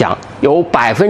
将有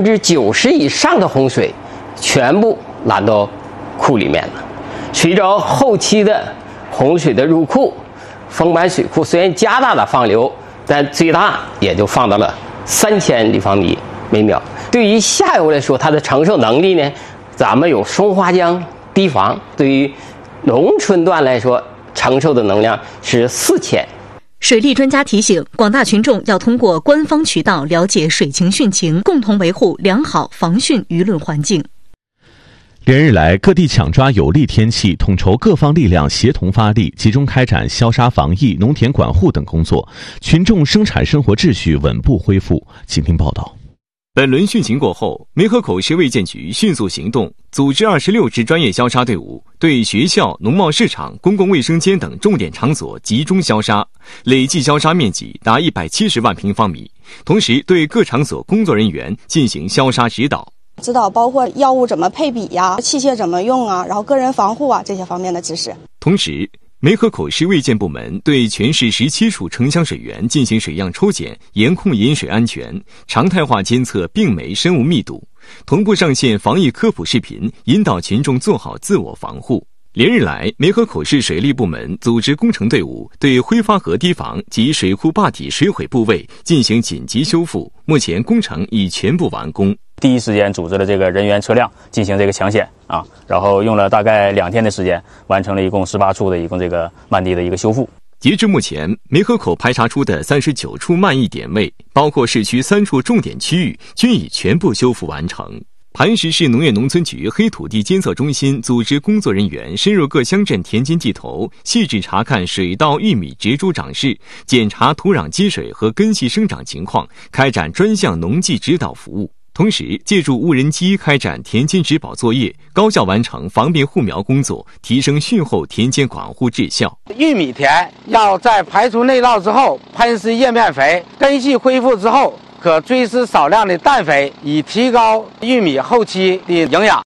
90%以上的洪水全部拦到库里面了。随着后期的洪水的入库，丰满水库虽然加大了放流，但最大也就放到了3000立方米每秒。对于下游来说，它的承受能力呢，咱们有松花江堤防，对于农村段来说，承受的能量是4000。 水利专家提醒，广大群众要通过官方渠道了解水情汛情，共同维护良好防汛舆论环境。 连日来，各地抢抓有利天气，统筹各方力量协同发力，集中开展消杀防疫、农田管护等工作，群众生产生活秩序稳步恢复。请听报道。 本轮汛情过后，梅河口市卫健局迅速行动，组织26支专业消杀队伍，对学校、农贸市场、公共卫生间等重点场所集中消杀，累计消杀面积达170万平方米。同时，对各场所工作人员进行消杀指导， 包括药物怎么配比呀、器械怎么用啊，然后个人防护啊这些方面的知识。 同时，梅河口市卫健部门对全市17处城乡水源进行水样抽检，严控饮水安全，常态化监测病媒生物密度，同步上线防疫科普视频，引导群众做好自我防护。连日来，梅河口市水利部门组织工程队伍对挥发河堤防及水库坝体水毁部位进行紧急修复，目前工程已全部完工。 第一时间组织了这个人员车辆进行这个抢险然后用了大概2天的时间，完成了一共18处的一共这个漫堤的一个修复。 截至目前，梅河口排查出的39处漫溢点位，包括市区3处重点区域，均已全部修复完成。磐石市农业农村局黑土地监测中心组织工作人员深入各乡镇田间地头，细致查看水稻、玉米植株长势，检查土壤积水和根系生长情况，开展专项农技指导服务。同时，借助无人机开展田间植保作业，高效完成防病护苗工作，提升汛后田间管护质效。 玉米田要在排除内涝之后喷施叶面肥，根系恢复之后可追施少量的氮肥，以提高玉米后期的营养。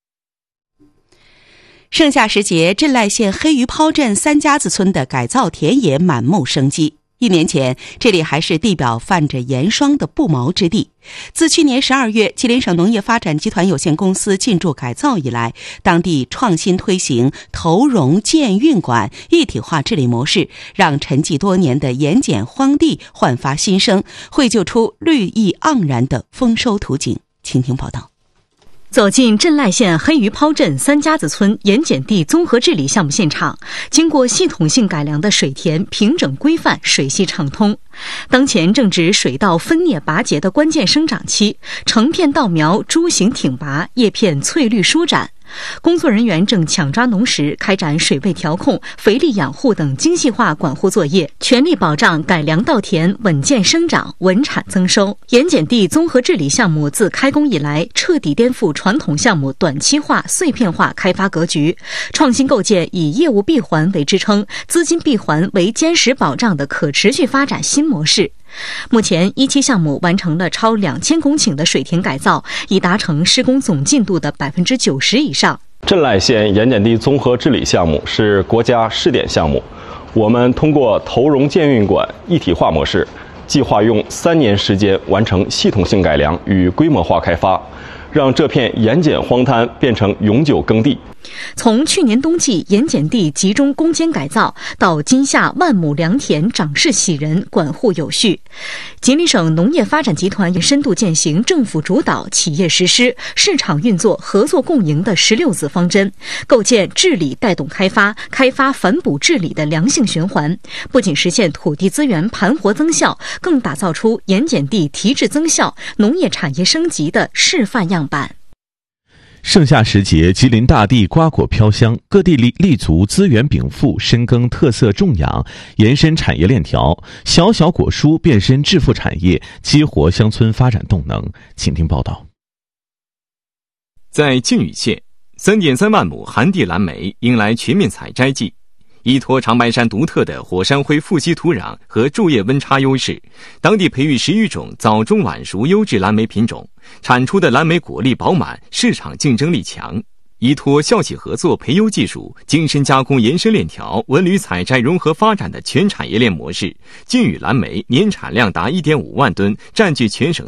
盛夏时节，镇赖县黑鱼泡镇三家子村的改造田野满目生机。1年前，这里还是地表泛着盐霜的不毛之地。自去年12月，吉林省农业发展集团有限公司进驻改造以来，当地创新推行投溶建运管一体化治理模式，让沉寂多年的盐碱荒地焕发新生，绘就出绿意盎然的丰收图景。请听报道。 走进镇赖县黑鱼泡镇三家子村盐碱地综合治理项目现场，经过系统性改良的水田平整规范，水系畅通。当前正值水稻分蘖拔节的关键生长期，成片稻苗株形挺拔，叶片翠绿舒展。工作人员正抢抓农时，开展水位调控、肥力养护等精细化管护作业，全力保障改良稻田稳健生长、稳产增收。盐碱地综合治理项目自开工以来，彻底颠覆传统项目短期化、碎片化开发格局，创新构建以业务闭环为支撑、资金闭环为坚实保障的可持续发展新模式。目前1期项目完成了超2000公顷的水田改造，已达成施工总进度的90%以上。 镇赖县盐碱地综合治理项目是国家试点项目，我们通过投溶建运管一体化模式，计划用3年时间完成系统性改良与规模化开发，让这片盐碱荒滩变成永久耕地。 从去年冬季盐碱地集中攻坚改造，到今夏万亩良田长势喜人，管护有序，吉林省农业发展集团深度践行政府主导、企业实施、市场运作、合作共赢的16字方针，构建治理带动开发、开发反哺治理的良性循环，不仅实现土地资源盘活增效，更打造出盐碱地提质增效、农业产业升级的示范样板。 盛夏时节，吉林大地瓜果飘香，各地立足资源禀赋，深耕特色种养，延伸产业链条，小小果蔬变身致富产业，激活乡村发展动能。请听报道。 在靖宇县，3.3万亩寒地蓝莓迎来全面采摘季。依托长白山独特的火山灰富瘠土壤和昼夜温差优势，当地培育10余种早中晚熟优质蓝莓品种，产出的蓝莓果粒饱满，市场竞争力强。依托校企合作培优技术、精深加工延伸链条、文旅采摘融合发展的全产业链模式，靖宇蓝莓年产量达1.5万吨，占据全省